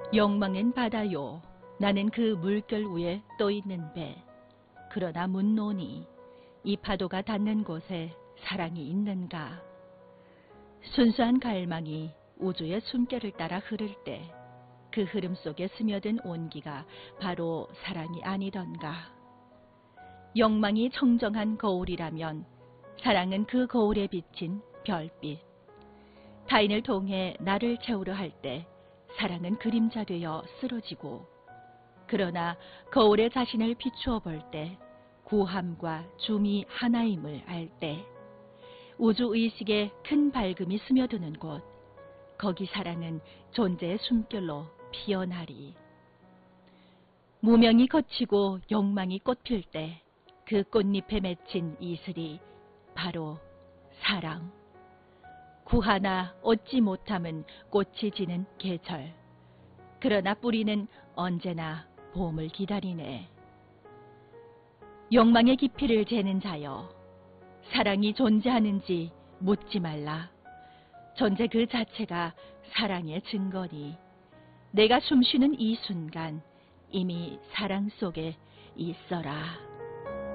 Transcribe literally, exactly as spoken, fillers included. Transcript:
욕망은 바다요. 나는 그 물결 위에 떠 있는 배. 그러나 묻노니 이 파도가 닿는 곳에 사랑이 있는가? 순수한 갈망이 우주의 숨결을 따라 흐를 때 그 흐름 속에 스며든 온기가 바로 사랑이 아니던가. 욕망이 청정한 거울이라면 사랑은 그 거울에 비친 별빛. 타인을 통해 나를 채우려 할 때 사랑은 그림자 되어 쓰러지고, 그러나 거울에 자신을 비추어 볼 때 구함과 줌이 하나임을 알 때 우주의식에 큰 밝음이 스며드는 곳, 거기 사랑은 존재의 숨결로 피어나리. 무명이 거치고 욕망이 꽃필 때 그 꽃잎에 맺힌 이슬이 바로 사랑. 구하나 얻지 못함은 꽃이 지는 계절. 그러나 뿌리는 언제나 봄을 기다리네. 욕망의 깊이를 재는 자여, 사랑이 존재하는지 묻지 말라. 존재 그 자체가 사랑의 증거니 내가 숨쉬는 이 순간 이미 사랑 속에 있어라.